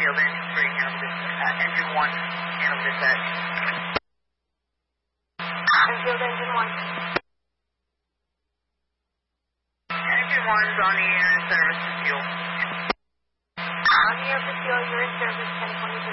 Field, engine 3, handle this, engine 1, handle dispatch. Field, engine 1. Engine 1's on the air in service to fuel. On the air for fuel, you're in service, 1020.